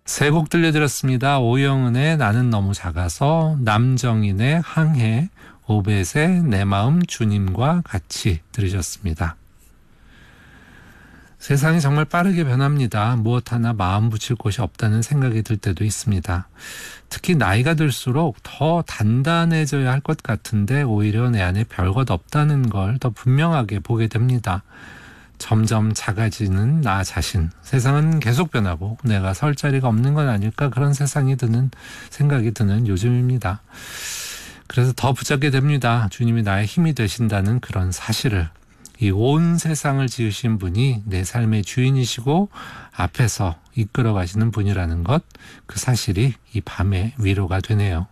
세 곡 들려드렸습니다. 오영은의 나는 너무 작아서, 남정인의 항해, 오벳의 내 마음 주님과 같이 들으셨습니다. 세상이 정말 빠르게 변합니다. 무엇 하나 마음 붙일 곳이 없다는 생각이 들 때도 있습니다. 특히 나이가 들수록 더 단단해져야 할 것 같은데 오히려 내 안에 별것 없다는 걸 더 분명하게 보게 됩니다. 점점 작아지는 나 자신. 세상은 계속 변하고 내가 설 자리가 없는 건 아닐까, 그런 생각이 드는 요즘입니다. 그래서 더 붙잡게 됩니다. 주님이 나의 힘이 되신다는 그런 사실을. 이 온 세상을 지으신 분이 내 삶의 주인이시고 앞에서 이끌어 가시는 분이라는 것, 그 사실이 이 밤의 위로가 되네요.